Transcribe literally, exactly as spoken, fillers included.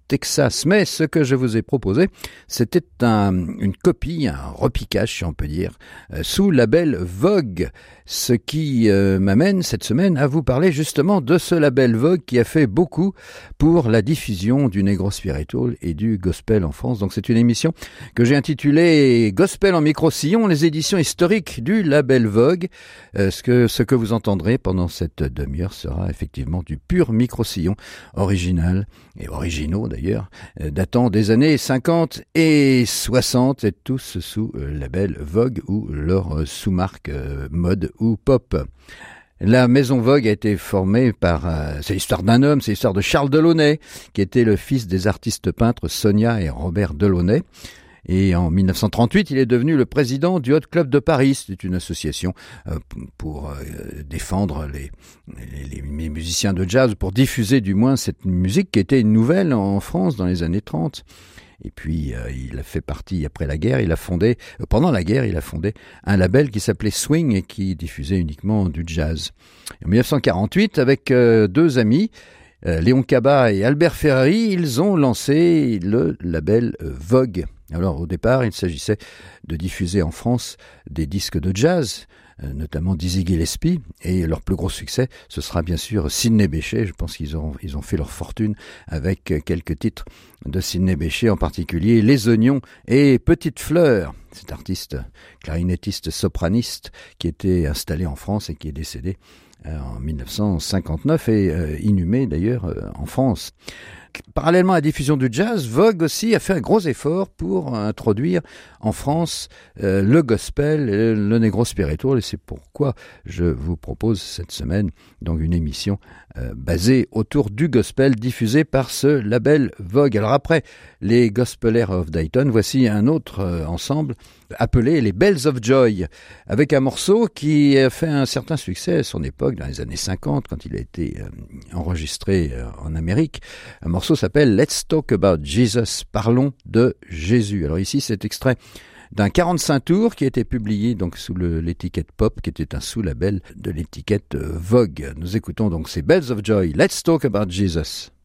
Texas. Mais ce que je vous ai proposé, c'était un, une copie, un repiquage, si on peut dire, euh, sous label Vogue. Ce qui euh, m'amène cette semaine à vous parler justement de ce label Vogue qui a fait beaucoup pour la diffusion du negro spiritual et du gospel en France. Donc c'est une émission que j'ai intitulée Gospel en micro-sillon, les éditions historiques du label Vogue. Euh, ce que ce que vous entendrez pendant cette demi-heure sera effectivement du pur micro-sillon original et originaux d'ailleurs, euh, datant des années cinquante et soixante, et tous sous euh, label Vogue ou leur euh, sous-marque euh, mode ou pop. La Maison Vogue a été formée par... Euh, c'est l'histoire d'un homme, c'est l'histoire de Charles Delaunay, qui était le fils des artistes peintres Sonia et Robert Delaunay. Et en mille neuf cent trente-huit, il est devenu le président du Hot Club de Paris. C'est une association euh, pour euh, défendre les, les, les musiciens de jazz, pour diffuser du moins cette musique qui était nouvelle en France dans les années trente. Et puis, euh, il a fait partie, après la guerre, il a fondé, euh, pendant la guerre, il a fondé un label qui s'appelait Swing et qui diffusait uniquement du jazz. En mille neuf cent quarante-huit, avec euh, deux amis, euh, Léon Cabat et Albert Ferrari, ils ont lancé le label euh, Vogue. Alors, au départ, il s'agissait de diffuser en France des disques de jazz, euh, notamment Dizzy Gillespie, et leur plus gros succès, ce sera bien sûr Sidney Bechet. Je pense qu'ils ont, ils ont fait leur fortune avec quelques titres de Sidney Bechet, en particulier Les Oignons et Petite Fleur. Cet artiste clarinettiste sopraniste qui était installé en France et qui est décédé euh, en mille neuf cent cinquante-neuf et euh, inhumé d'ailleurs euh, en France. Parallèlement à la diffusion du jazz, Vogue aussi a fait un gros effort pour introduire en France euh, le gospel et le negro spiritual, et c'est pourquoi je vous propose cette semaine donc une émission euh, basée autour du gospel diffusée par ce label Vogue. Alors après les Gospelaires of Dayton, voici un autre euh, ensemble appelé les Bells of Joy, avec un morceau qui a fait un certain succès à son époque, dans les années cinquante, quand il a été euh, enregistré euh, en Amérique. Un morceau s'appelle Let's Talk About Jesus, parlons de Jésus. Alors ici, c'est extrait d'un quarante-cinq tours qui a été publié donc sous le, l'étiquette Pop, qui était un sous-label de l'étiquette Vogue. Nous écoutons donc ces Bells of Joy, Let's Talk About Jesus.